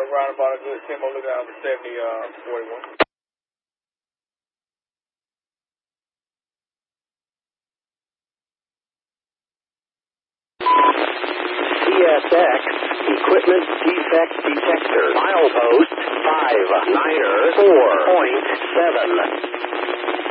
Right about a good 10 more looking out for 70, 41. CSX Equipment Defect Detector. Milepost 594.7.